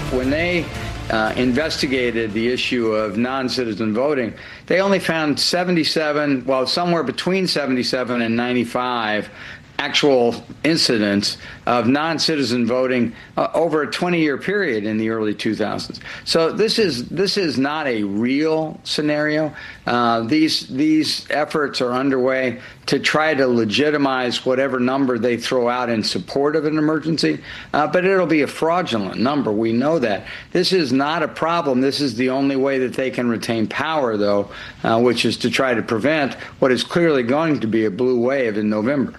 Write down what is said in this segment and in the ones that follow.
When they investigated the issue of non-citizen voting, they only found 77, well, somewhere between 77 and 95 actual incidents of non-citizen voting over a 20-year period in the early 2000s. So this is not a real scenario. These efforts are underway to try to legitimize whatever number they throw out in support of an emergency, but it'll be a fraudulent number. We know that. This is not a problem. This is the only way that they can retain power, though, which is to try to prevent what is clearly going to be a blue wave in November.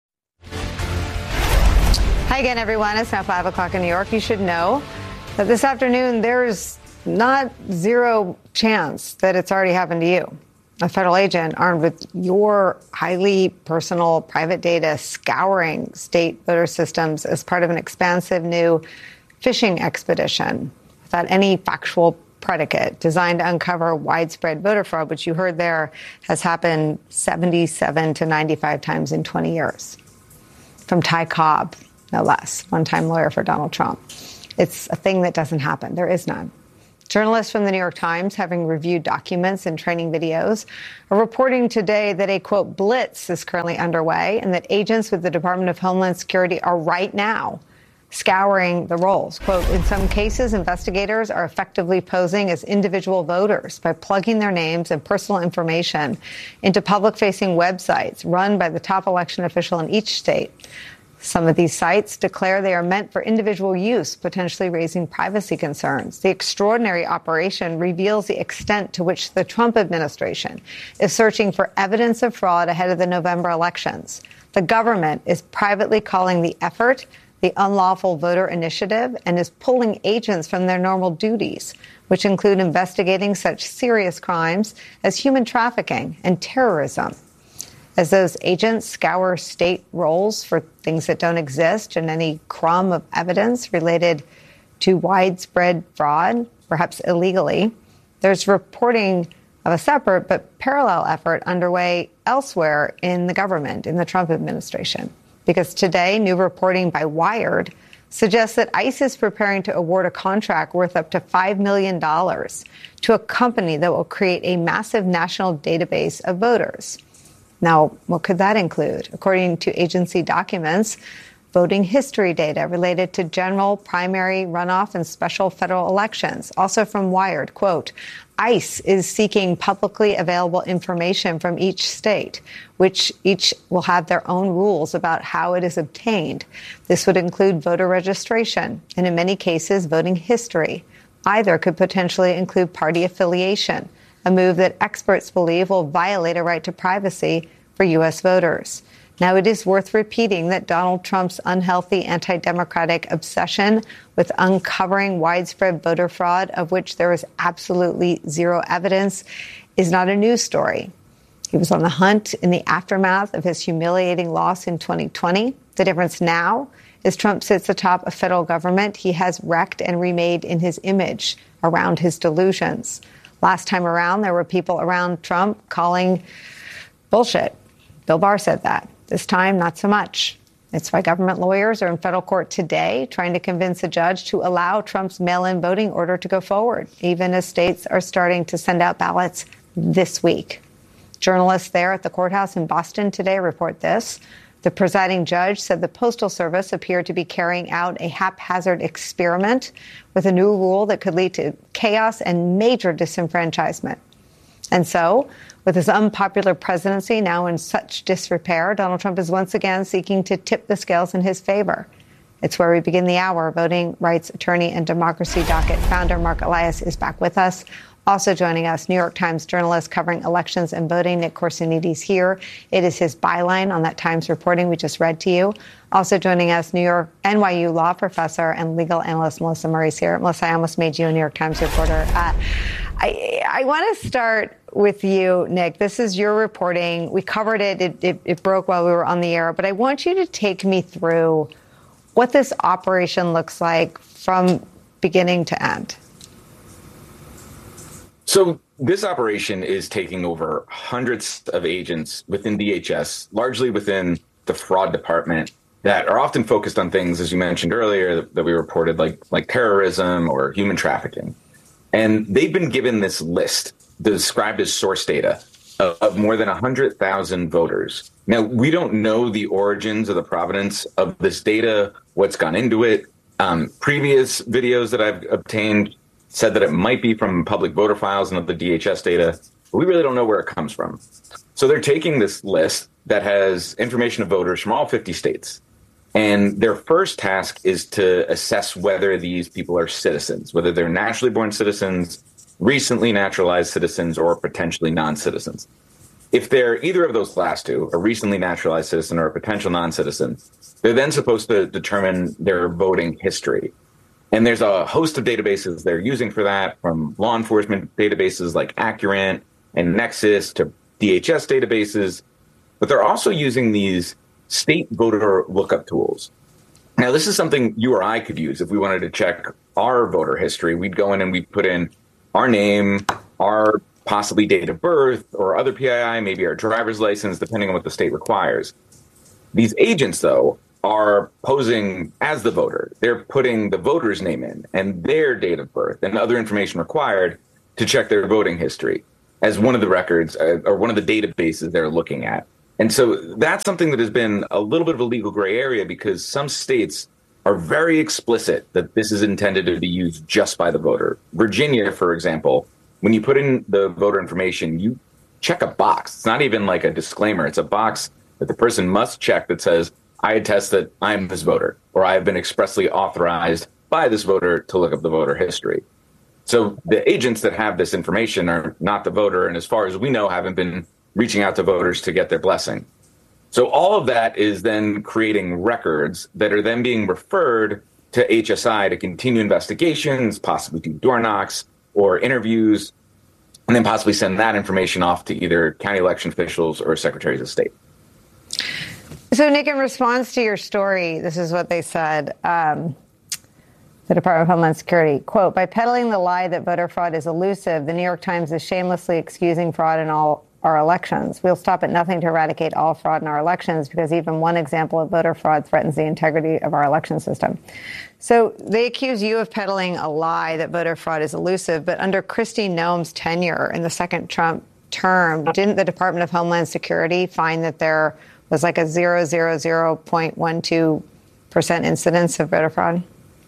Hi again, everyone. It's now 5 o'clock in New York. You should know that this afternoon there's not zero chance that it's already happened to you. A federal agent armed with your highly personal private data scouring state voter systems as part of an expansive new fishing expedition without any factual predicate designed to uncover widespread voter fraud, which you heard there has happened 77 to 95 times in 20 years. From Ty Cobb, no less, one-time lawyer for Donald Trump. It's a thing that doesn't happen. There is none. Journalists from the New York Times, having reviewed documents and training videos, are reporting today that a, quote, blitz is currently underway and that agents with the Department of Homeland Security are right now scouring the rolls. Quote, in some cases, investigators are effectively posing as individual voters by plugging their names and personal information into public-facing websites run by the top election official in each state. Some of these sites declare they are meant for individual use, potentially raising privacy concerns. The extraordinary operation reveals the extent to which the Trump administration is searching for evidence of fraud ahead of the November elections. The government is privately calling the effort the Unlawful Voter Initiative and is pulling agents from their normal duties, which include investigating such serious crimes as human trafficking and terrorism. As those agents scour state rolls for things that don't exist and any crumb of evidence related to widespread fraud, perhaps illegally, there's reporting of a separate but parallel effort underway elsewhere in the government, in the Trump administration. Because today, new reporting by Wired suggests that ICE is preparing to award a contract worth up to $5 million to a company that will create a massive national database of voters. Now, what could that include? According to agency documents, voting history data related to general, primary, runoff, and special federal elections. Also from Wired, quote, ICE is seeking publicly available information from each state, which each will have their own rules about how it is obtained. This would include voter registration and, in many cases, voting history. Either could potentially include party affiliation, a move that experts believe will violate a right to privacy for U.S. voters. Now, it is worth repeating that Donald Trump's unhealthy anti-democratic obsession with uncovering widespread voter fraud, of which there is absolutely zero evidence, is not a news story. He was on the hunt in the aftermath of his humiliating loss in 2020. The difference now is Trump sits atop a federal government he has wrecked and remade in his image around his delusions. Last time around, there were people around Trump calling bullshit. Bill Barr said that. This time, not so much. It's why government lawyers are in federal court today trying to convince a judge to allow Trump's mail-in voting order to go forward, even as states are starting to send out ballots this week. Journalists there at the courthouse in Boston today report this. The presiding judge said the Postal Service appeared to be carrying out a haphazard experiment with a new rule that could lead to chaos and major disenfranchisement. And so, with his unpopular presidency now in such disrepair, Donald Trump is once again seeking to tip the scales in his favor. It's where we begin the hour. Voting rights attorney and Democracy Docket founder Mark Elias is back with us. Also joining us, New York Times journalist covering elections and voting, Nick Corsinides here. It is his byline on that Times reporting we just read to you. Also joining us, NYU law professor and legal analyst Melissa Murray's here. Melissa, I almost made you a New York Times reporter. I want to start with you, Nick. This is your reporting. We covered it. It broke while we were on the air. But I want you to take me through what this operation looks like from beginning to end. So this operation is taking over hundreds of agents within DHS, largely within the fraud department that are often focused on things, as you mentioned earlier, that we reported, like terrorism or human trafficking. And they've been given this list described as source data of more than 100,000 voters. Now, we don't know the origins or the provenance of this data, what's gone into it. Previous videos that I've obtained said that it might be from public voter files and of the DHS data, but we really don't know where it comes from. So they're taking this list that has information of voters from all 50 states. And their first task is to assess whether these people are citizens, whether they're naturally born citizens, recently naturalized citizens, or potentially non-citizens. If they're either of those last two, a recently naturalized citizen or a potential non-citizen, they're then supposed to determine their voting history. And there's a host of databases they're using for that, from law enforcement databases like Accurant and Nexus to DHS databases. But they're also using these state voter lookup tools. Now, this is something you or I could use if we wanted to check our voter history. We'd go in and we'd put in our name, our possibly date of birth, or other PII, maybe our driver's license, depending on what the state requires. These agents, though, are posing as the voter. They're putting the voter's name in and their date of birth and other information required to check their voting history as one of the records or one of the databases they're looking at. And so that's something that has been a little bit of a legal gray area because some states are very explicit that this is intended to be used just by the voter. Virginia, for example, when you put in the voter information, you check a box. It's not even like a disclaimer. It's a box that the person must check that says, I attest that I'm this voter, or I have been expressly authorized by this voter to look up the voter history. So the agents that have this information are not the voter, and as far as we know, haven't been reaching out to voters to get their blessing. So all of that is then creating records that are then being referred to HSI to continue investigations, possibly do door knocks or interviews, and then possibly send that information off to either county election officials or secretaries of state. So, Nick, in response to your story, this is what they said. The Department of Homeland Security, quote, by peddling the lie that voter fraud is elusive, the New York Times is shamelessly excusing fraud in all our elections. We'll stop at nothing to eradicate all fraud in our elections because even one example of voter fraud threatens the integrity of our election system. So they accuse you of peddling a lie that voter fraud is elusive. But under Kristi Noem's tenure in the second Trump term, didn't the Department of Homeland Security find that there was like a 0.12% incidence of voter fraud?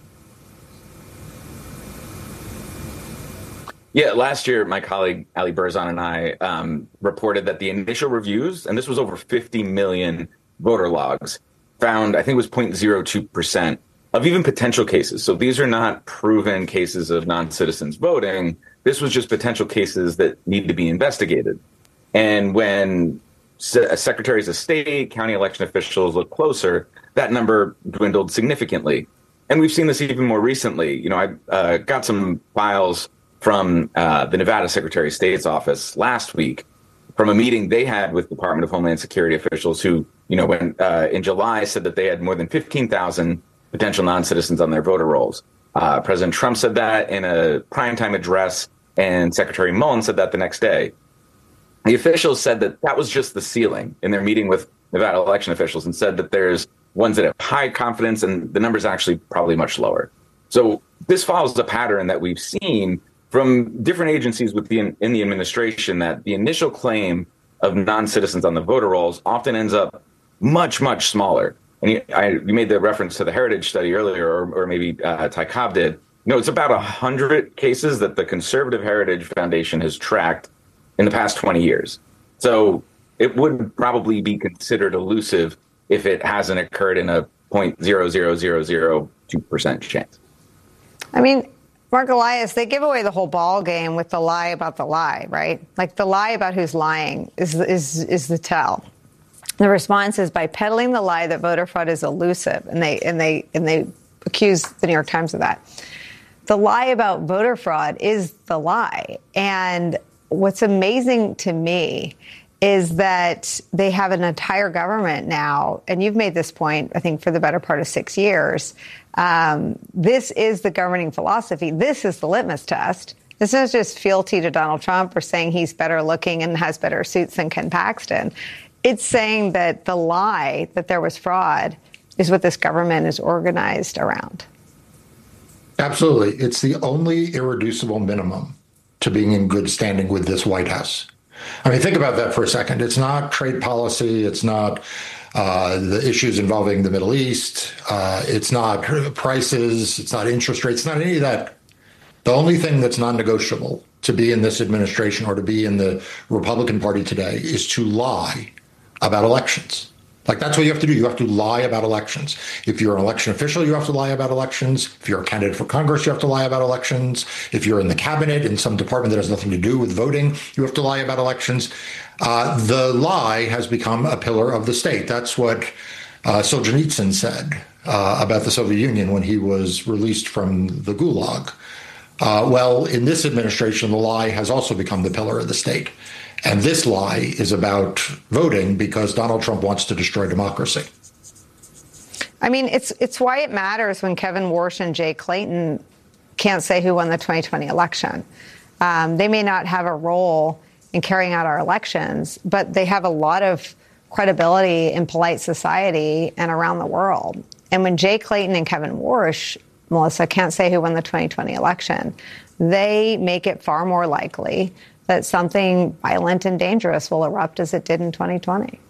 Yeah, last year, my colleague Ali Berzon and I reported that the initial reviews, and this was over 50 million voter logs, found, I think it was 0.02% of even potential cases. So these are not proven cases of non-citizens voting. This was just potential cases that need to be investigated. And when secretaries of state, county election officials look closer, that number dwindled significantly. And we've seen this even more recently. You know, I got some files from the Nevada Secretary of State's office last week from a meeting they had with Department of Homeland Security officials who, you know, when in July said that they had more than 15,000 potential non-citizens on their voter rolls. President Trump said that in a primetime address, and Secretary Mullen said that the next day. The officials said that that was just the ceiling in their meeting with Nevada election officials, and said that there's ones that have high confidence and the number's actually probably much lower. So this follows the pattern that we've seen from different agencies in the administration, that the initial claim of non-citizens on the voter rolls often ends up much, much smaller. And you made the reference to the Heritage study earlier, or maybe Ty Cobb did. You know, it's about 100 cases that the Conservative Heritage Foundation has tracked in the past 20 years. So it would probably be considered elusive if it hasn't occurred in a 0.00002% chance. I mean, Mark Elias, they give away the whole ball game with the lie about the lie, right? Like the lie about who's lying is the tell. The response is by peddling the lie that voter fraud is elusive, and they accuse the New York Times of that. The lie about voter fraud is the lie. And what's amazing to me is that they have an entire government now, and you've made this point, I think, for the better part of 6 years. This is the governing philosophy. This is the litmus test. This is just fealty to Donald Trump or saying he's better looking and has better suits than Ken Paxton. It's saying that the lie that there was fraud is what this government is organized around. Absolutely. It's the only irreducible minimum to being in good standing with this White House. I mean, think about that for a second. It's not trade policy. It's not the issues involving the Middle East. It's not prices. It's not interest rates. It's not any of that. The only thing that's non-negotiable to be in this administration or to be in the Republican Party today is to lie about elections. Like, that's what you have to do. You have to lie about elections. If you're an election official, you have to lie about elections. If you're a candidate for Congress, you have to lie about elections. If you're in the cabinet in some department that has nothing to do with voting, you have to lie about elections. The lie has become a pillar of the state. That's what Solzhenitsyn said about the Soviet Union when he was released from the Gulag. Well, in this administration, the lie has also become the pillar of the state. And this lie is about voting because Donald Trump wants to destroy democracy. I mean, it's why it matters when Kevin Warsh and Jay Clayton can't say who won the 2020 election. They may not have a role in carrying out our elections, but they have a lot of credibility in polite society and around the world. And when Jay Clayton and Kevin Warsh, Melissa, can't say who won the 2020 election, they make it far more likely that something violent and dangerous will erupt as it did in 2020.